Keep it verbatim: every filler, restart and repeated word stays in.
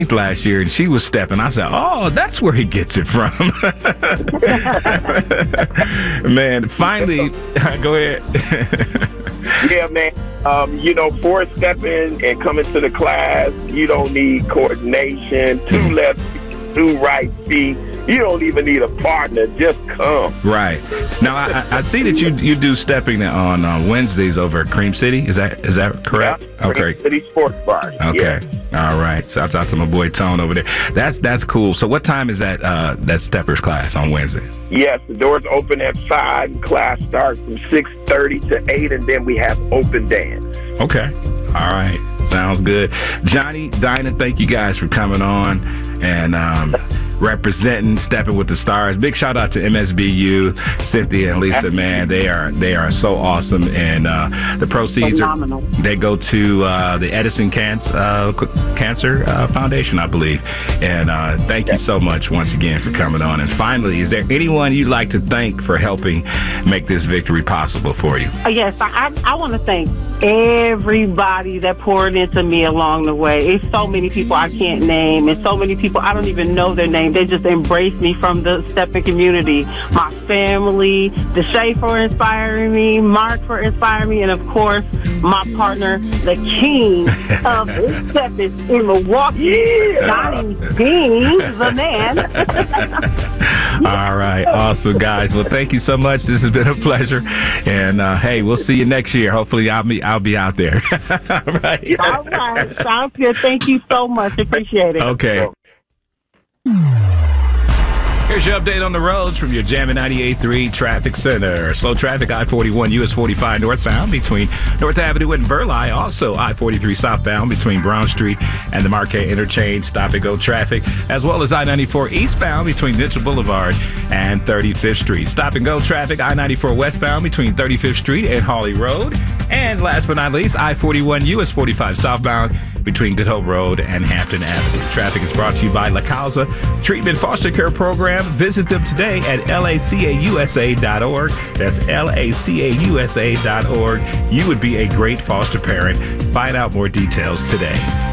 last year, and she was stepping. I said, oh, that's where he gets it from. Man, finally, go ahead. Yeah, man. Um, you know, for stepping and coming to the class, you don't need coordination, two left feet, two right feet. You don't even need a partner. Just come. Right. Now, I, I see that you you do stepping on uh, Wednesdays over at Cream City. Is that is that correct? Yeah, okay. Cream City Sports Bar. Okay. Yeah. All right. Shout out to my boy Tone over there. That's that's cool. So, what time is that uh, that steppers class on Wednesdays? Yes, the doors open at five. Class starts from six thirty to eight, and then we have open dance. Okay. All right. Sounds good. Johnny, Dinah, thank you guys for coming on and um, representing, stepping with the stars. Big shout out to M S B U, Cynthia and Lisa. Man, they are they are so awesome, and uh, the proceeds Phenomenal. are they go to uh, the Edison Cancer, uh, Cancer uh, Foundation, I believe. And uh, thank you so much once again for coming on. And finally, is there anyone you'd like to thank for helping make this victory possible for you? Uh, yes, I, I, I want to thank everybody that poured into me along the way. It's so many people I can't name, and so many people I don't even know their name. They just embraced me from the stepping community. My family, Deshae for inspiring me, Mark for inspiring me, and of course, my partner, the king of stepping in Milwaukee, Johnny Dean, the man. All right. Awesome, guys. Well, thank you so much. This has been a pleasure. And, uh, hey, we'll see you next year. Hopefully, I'll be, I'll be out there. All right. All right. Sounds good. Thank you so much. Appreciate it. Okay. Here's your update on the roads from your Jammin' ninety-eight point three Traffic Center. Slow traffic, I forty-one U S forty-five northbound between North Avenue and Burleigh. Also, I forty-three southbound between Brown Street and the Marquette Interchange. Stop-and-go traffic, as well as I ninety-four eastbound between Mitchell Boulevard and thirty-fifth Street. Stop-and-go traffic, I ninety-four westbound between thirty-fifth Street and Hawley Road. And last but not least, I forty-one U S forty-five southbound between Good Hope Road and Hampton Avenue. Traffic is brought to you by La Causa Treatment Foster Care Program. Visit them today at L A C A U S A dot org. That's L A C A U S A dot org. You would be a great foster parent. Find out more details today.